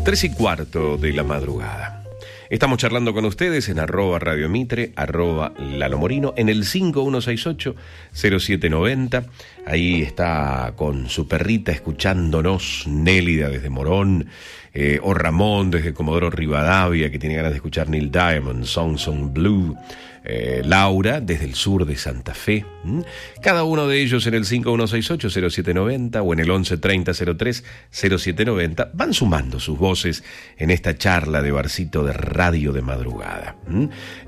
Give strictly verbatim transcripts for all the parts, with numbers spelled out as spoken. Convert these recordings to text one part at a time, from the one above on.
Tres y cuarto de la madrugada. Estamos charlando con ustedes en arroba Radio Mitre, arroba Lalo Morino, en el cinco uno seis ocho cero siete nueve cero. Ahí está con su perrita escuchándonos Nélida desde Morón, eh, o Ramón desde Comodoro Rivadavia, que tiene ganas de escuchar Neil Diamond, Songs on Blue. Eh, Laura desde el sur de Santa Fe. ¿Mm? Cada uno de ellos en el cinco uno seis ocho cero siete nueve cero o en el once treinta cero tres cero siete nueve cero van sumando sus voces en esta charla de barcito de radio de madrugada. ¿Mm?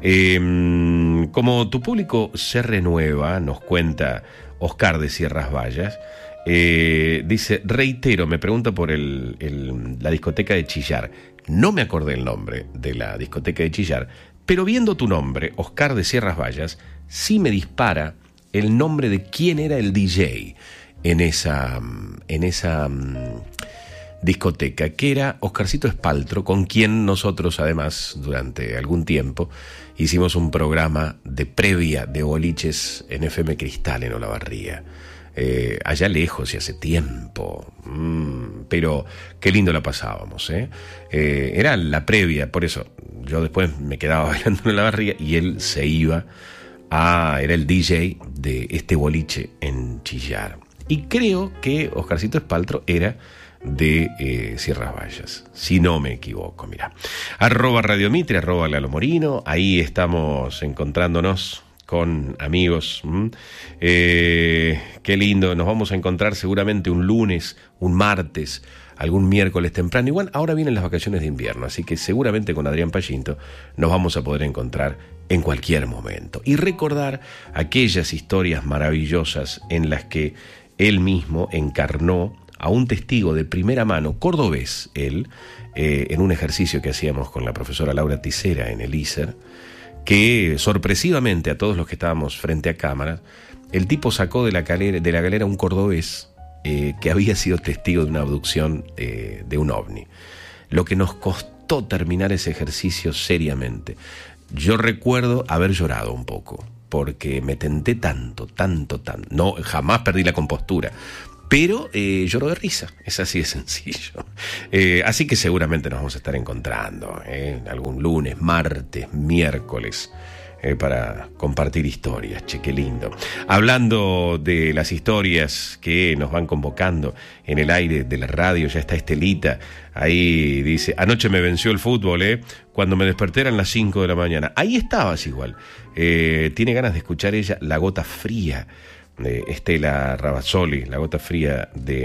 Eh, como tu público se renueva, nos cuenta Oscar de Sierras Vallas, eh, dice, reitero, me pregunta por el, el, la discoteca de Chillar. No me acordé el nombre de la discoteca de Chillar, pero viendo tu nombre, Oscar de Sierras Vallas, sí me dispara el nombre de quién era el D J en esa, en esa um, discoteca, que era Oscarcito Espaltro, con quien nosotros además durante algún tiempo hicimos un programa de previa de boliches en F M Cristal en Olavarría. Eh, allá lejos y hace tiempo, mm, pero qué lindo la pasábamos, ¿eh? Eh, era la previa, por eso yo después me quedaba bailando en la barriga y él se iba a, era el D J de este boliche en Chillar, y creo que Oscarcito Espaltro era de eh, Sierras Vallas, si no me equivoco. Mira, arroba Radio Mitre, arroba Lalo Morino, ahí estamos encontrándonos con amigos. Eh, qué lindo, nos vamos a encontrar seguramente un lunes, un martes, algún miércoles temprano. Igual ahora vienen las vacaciones de invierno, así que seguramente con Adrián Payinto nos vamos a poder encontrar en cualquier momento y recordar aquellas historias maravillosas en las que él mismo encarnó a un testigo de primera mano, cordobés él, eh, en un ejercicio que hacíamos con la profesora Laura Ticera en el I S E R, que sorpresivamente a todos los que estábamos frente a cámaras, el tipo sacó de la galera, de la galera un cordobés eh, que había sido testigo de una abducción eh, de un ovni. Lo que nos costó terminar ese ejercicio seriamente. Yo recuerdo haber llorado un poco, porque me tenté tanto, tanto, tanto. No, jamás perdí la compostura, pero eh, lloro de risa, es así de sencillo. Eh, así que seguramente nos vamos a estar encontrando eh, algún lunes, martes, miércoles, eh, para compartir historias. Che, qué lindo. Hablando de las historias que nos van convocando en el aire de la radio, ya está Estelita, ahí dice, anoche me venció el fútbol, eh, cuando me desperté eran las cinco de la mañana. Ahí estabas igual. Eh, tiene ganas de escuchar ella La Gota Fría, de Estela Rabazzoli, La Gota Fría de,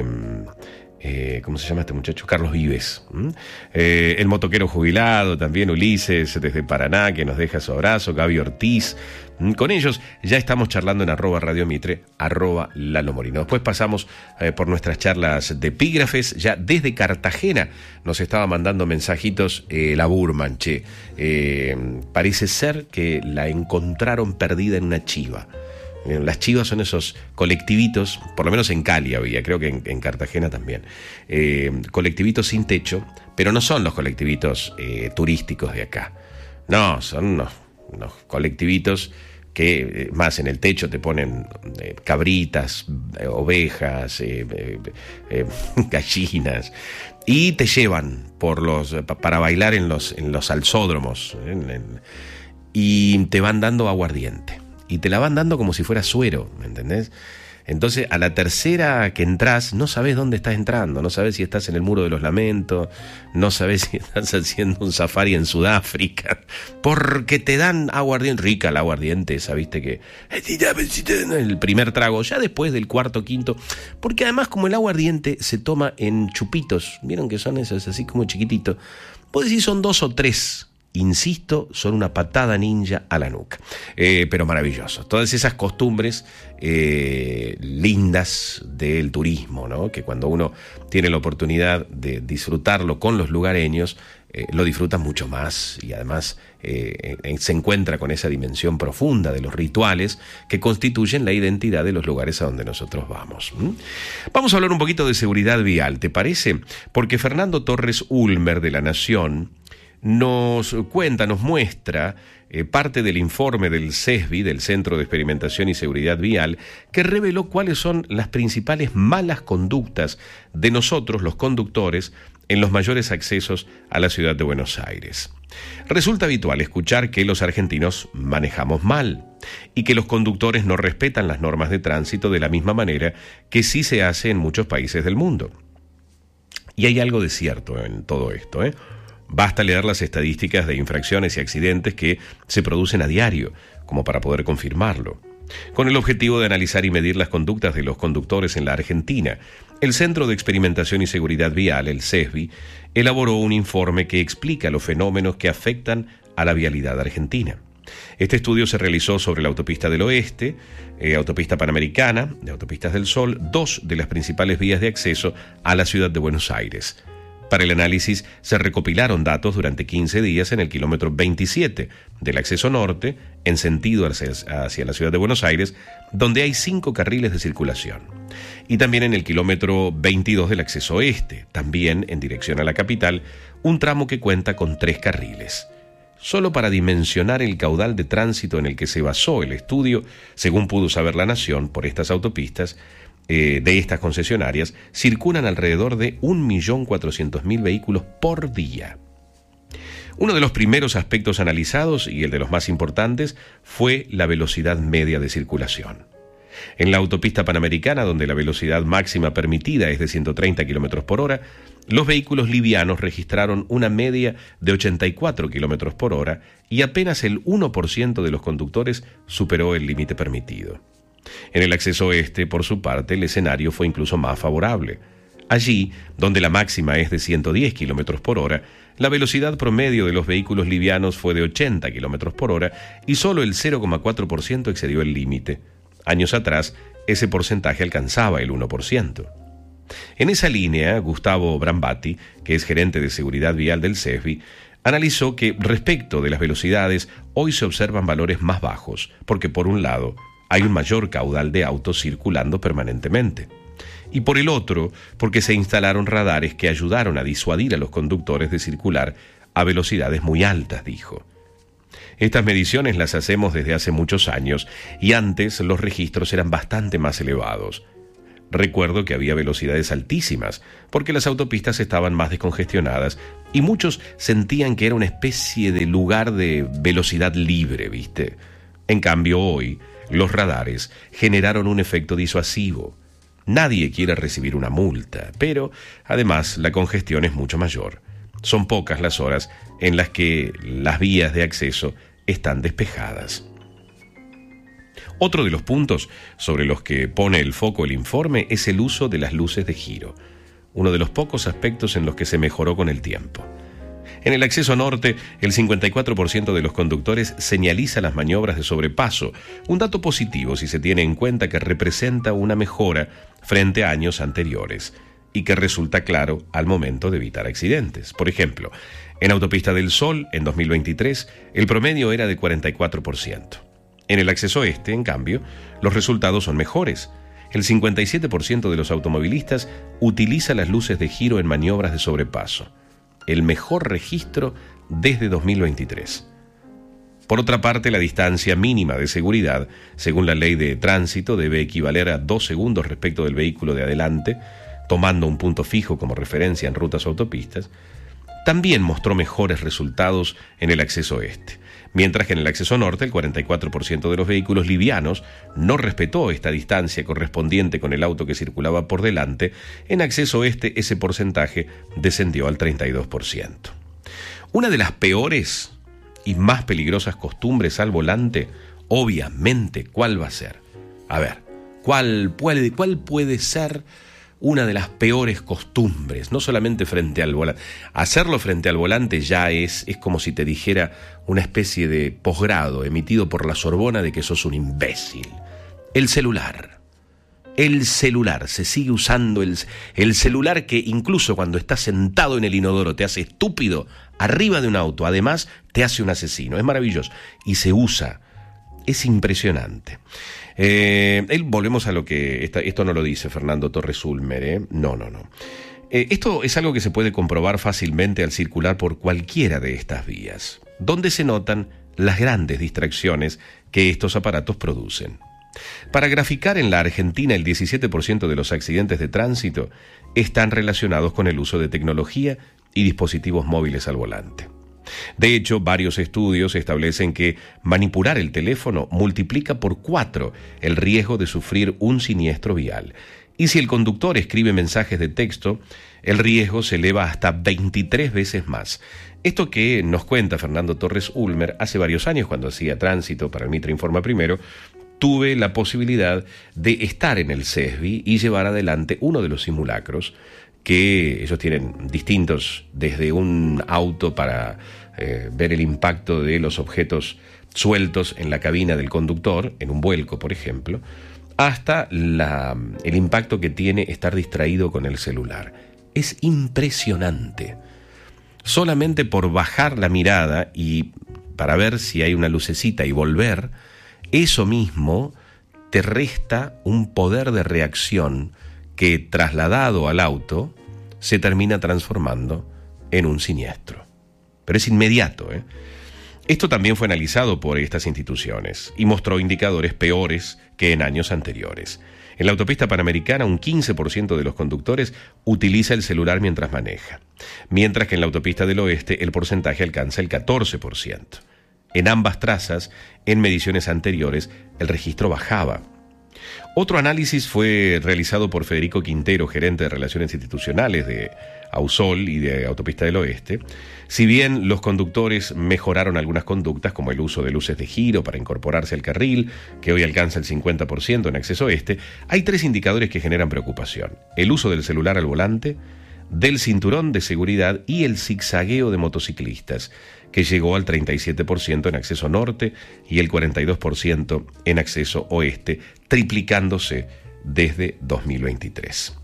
eh, ¿cómo se llama este muchacho? Carlos Vives. ¿Mm? Eh, el motoquero jubilado, también Ulises desde Paraná, que nos deja su abrazo, Gaby Ortiz. ¿Mm? Con ellos ya estamos charlando en arroba Radio Mitre, arroba Lalo Morino. Después pasamos eh, por nuestras charlas de epígrafes, ya desde Cartagena nos estaba mandando mensajitos eh, la Burman, che. Eh, parece ser que la encontraron perdida en una chiva. Las chivas son esos colectivitos, por lo menos en Cali había, creo que en, en Cartagena también, eh, colectivitos sin techo, pero no son los colectivitos eh, turísticos de acá. No, son unos, unos colectivitos que eh, más en el techo te ponen eh, cabritas, eh, ovejas, eh, eh, eh, gallinas, y te llevan por los para bailar en los, en los alzódromos, en, en, y te van dando aguardiente. Y te la van dando como si fuera suero, ¿me entendés? Entonces, a la tercera que entras, no sabes dónde estás entrando, no sabes si estás en el Muro de los Lamentos, no sabes si estás haciendo un safari en Sudáfrica, porque te dan aguardiente, rica la aguardiente esa, viste que el primer trago, ya después del cuarto, quinto, porque además como el aguardiente se toma en chupitos, vieron que son esos así como chiquititos, vos decís son dos o tres. Insisto, son una patada ninja a la nuca. Eh, pero maravilloso. Todas esas costumbres eh, lindas del turismo, ¿no? Que cuando uno tiene la oportunidad de disfrutarlo con los lugareños, eh, lo disfruta mucho más y además eh, eh, se encuentra con esa dimensión profunda de los rituales que constituyen la identidad de los lugares a donde nosotros vamos. ¿Mm? Vamos a hablar un poquito de seguridad vial, ¿te parece? Porque Fernando Torres Ulmer de La Nación nos cuenta, nos muestra eh, parte del informe del CESVI, del Centro de Experimentación y Seguridad Vial, que reveló cuáles son las principales malas conductas de nosotros, los conductores, en los mayores accesos a la ciudad de Buenos Aires. Resulta habitual escuchar que los argentinos manejamos mal y que los conductores no respetan las normas de tránsito de la misma manera que sí se hace en muchos países del mundo. Y hay algo de cierto en todo esto, ¿eh? Basta leer las estadísticas de infracciones y accidentes que se producen a diario, como para poder confirmarlo. Con el objetivo de analizar y medir las conductas de los conductores en la Argentina, el Centro de Experimentación y Seguridad Vial, el CESVI, elaboró un informe que explica los fenómenos que afectan a la vialidad argentina. Este estudio se realizó sobre la autopista del Oeste, eh, autopista Panamericana, de Autopistas del Sol, dos de las principales vías de acceso a la ciudad de Buenos Aires. Para el análisis se recopilaron datos durante quince días en el kilómetro veintisiete del acceso norte, en sentido hacia, hacia la ciudad de Buenos Aires, donde hay cinco carriles de circulación. Y también en el kilómetro veintidós del acceso oeste, también en dirección a la capital, un tramo que cuenta con tres carriles. Solo para dimensionar el caudal de tránsito en el que se basó el estudio, según pudo saber La Nación, por estas autopistas, eh, de estas concesionarias, circulan alrededor de un millón cuatrocientos mil vehículos por día. Uno de los primeros aspectos analizados, y el de los más importantes, fue la velocidad media de circulación. En la autopista Panamericana, donde la velocidad máxima permitida es de ciento treinta kilómetros por hora, los vehículos livianos registraron una media de ochenta y cuatro kilómetros por hora y apenas el uno por ciento de los conductores superó el límite permitido. En el acceso oeste, por su parte, el escenario fue incluso más favorable. Allí, donde la máxima es de ciento diez kilómetros por hora, la velocidad promedio de los vehículos livianos fue de ochenta kilómetros por hora y solo el cero coma cuatro por ciento excedió el límite. Años atrás, ese porcentaje alcanzaba el uno por ciento. En esa línea, Gustavo Brambati, que es gerente de seguridad vial del CESVI, analizó que respecto de las velocidades, hoy se observan valores más bajos, porque por un lado, hay un mayor caudal de autos circulando permanentemente. Y por el otro, porque se instalaron radares que ayudaron a disuadir a los conductores de circular a velocidades muy altas, dijo. Estas mediciones las hacemos desde hace muchos años y antes los registros eran bastante más elevados. Recuerdo que había velocidades altísimas porque las autopistas estaban más descongestionadas y muchos sentían que era una especie de lugar de velocidad libre, ¿viste? En cambio hoy, los radares generaron un efecto disuasivo. Nadie quiere recibir una multa, pero además la congestión es mucho mayor. Son pocas las horas en las que las vías de acceso están despejadas. Otro de los puntos sobre los que pone el foco el informe es el uso de las luces de giro, uno de los pocos aspectos en los que se mejoró con el tiempo. En el acceso norte, el cincuenta y cuatro por ciento de los conductores señaliza las maniobras de sobrepaso, un dato positivo si se tiene en cuenta que representa una mejora frente a años anteriores y que resulta claro al momento de evitar accidentes. Por ejemplo, en Autopista del Sol, en dos mil veintitrés, el promedio era de cuarenta y cuatro por ciento. En el acceso este, en cambio, los resultados son mejores. El cincuenta y siete por ciento de los automovilistas utiliza las luces de giro en maniobras de sobrepaso. El mejor registro desde dos mil veintitrés. Por otra parte, la distancia mínima de seguridad, según la ley de tránsito, debe equivaler a dos segundos respecto del vehículo de adelante, tomando un punto fijo como referencia en rutas o autopistas. También mostró mejores resultados en el acceso este, mientras que en el acceso norte el cuarenta y cuatro por ciento de los vehículos livianos no respetó esta distancia correspondiente con el auto que circulaba por delante. En acceso este ese porcentaje descendió al treinta y dos por ciento. Una de las peores y más peligrosas costumbres al volante, obviamente, ¿cuál va a ser? A ver, ¿cuál puede, cuál puede ser una de las peores costumbres? No solamente frente al volante. Hacerlo frente al volante ya es, es como si te dijera una especie de posgrado emitido por la Sorbona de que sos un imbécil. El celular. El celular. Se sigue usando el, el celular que incluso cuando estás sentado en el inodoro te hace estúpido arriba de un auto. Además, te hace un asesino. Es maravilloso. Y se usa. Es impresionante. Eh, él, volvemos a lo que... Esta, esto no lo dice Fernando Torres Ulmer, ¿eh? No, no, no. Eh, esto es algo que se puede comprobar fácilmente al circular por cualquiera de estas vías, donde se notan las grandes distracciones que estos aparatos producen. Para graficar, en la Argentina el diecisiete por ciento de los accidentes de tránsito están relacionados con el uso de tecnología y dispositivos móviles al volante. De hecho, varios estudios establecen que manipular el teléfono multiplica por cuatro el riesgo de sufrir un siniestro vial. Y si el conductor escribe mensajes de texto, el riesgo se eleva hasta veintitrés veces más. Esto que nos cuenta Fernando Torres Ulmer hace varios años, cuando hacía tránsito para el Mitre Informa Primero, tuve la posibilidad de estar en el CESBI y llevar adelante uno de los simulacros que ellos tienen distintos, desde un auto para eh, ver el impacto de los objetos sueltos en la cabina del conductor, en un vuelco, por ejemplo, hasta la, el impacto que tiene estar distraído con el celular. Es impresionante. Solamente por bajar la mirada y para ver si hay una lucecita y volver, eso mismo te resta un poder de reacción que, trasladado al auto, se termina transformando en un siniestro. Pero es inmediato, ¿eh? Esto también fue analizado por estas instituciones y mostró indicadores peores que en años anteriores. En la autopista panamericana, un quince por ciento de los conductores utiliza el celular mientras maneja, mientras que en la autopista del oeste el porcentaje alcanza el catorce por ciento. En ambas trazas, en mediciones anteriores, el registro bajaba. Otro análisis fue realizado por Federico Quintero, gerente de Relaciones Institucionales de Ausol y de Autopista del Oeste. Si bien los conductores mejoraron algunas conductas, como el uso de luces de giro para incorporarse al carril, que hoy alcanza el cincuenta por ciento en acceso este, hay tres indicadores que generan preocupación: el uso del celular al volante, del cinturón de seguridad y el zigzagueo de motociclistas, que llegó al treinta y siete por ciento en acceso norte y el cuarenta y dos por ciento en acceso oeste, triplicándose desde dos mil veintitrés.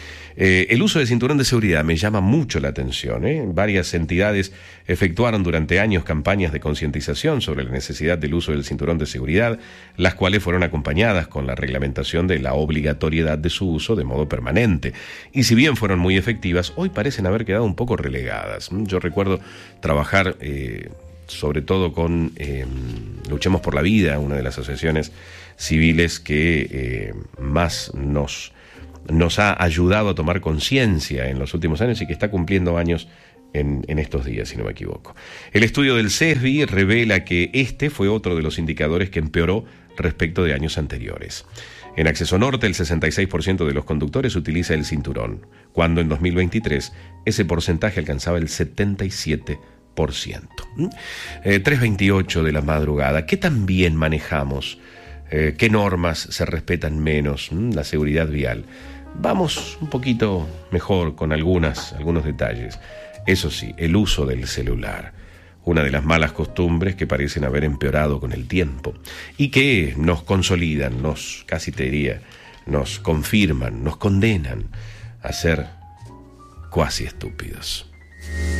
Eh, el uso del cinturón de seguridad me llama mucho la atención, ¿eh? Varias entidades efectuaron durante años campañas de concientización sobre la necesidad del uso del cinturón de seguridad, las cuales fueron acompañadas con la reglamentación de la obligatoriedad de su uso de modo permanente. Y si bien fueron muy efectivas, hoy parecen haber quedado un poco relegadas. Yo recuerdo trabajar eh, sobre todo con eh, Luchemos por la Vida, una de las asociaciones civiles que eh, más nos... nos ha ayudado a tomar conciencia en los últimos años y que está cumpliendo años en, en estos días, si no me equivoco. El estudio del CESBI revela que este fue otro de los indicadores que empeoró respecto de años anteriores. En acceso norte, el sesenta y seis por ciento de los conductores utiliza el cinturón, cuando en dos mil veintitrés ese porcentaje alcanzaba el setenta y siete por ciento. Eh, tres veintiocho de la madrugada. ¿Qué tan bien manejamos? Eh, ¿Qué normas se respetan menos? ¿Mm? La seguridad vial. Vamos un poquito mejor con algunas, algunos detalles. Eso sí, el uso del celular, una de las malas costumbres que parecen haber empeorado con el tiempo y que nos consolidan, nos, casi te diría, nos confirman, nos condenan a ser cuasi estúpidos.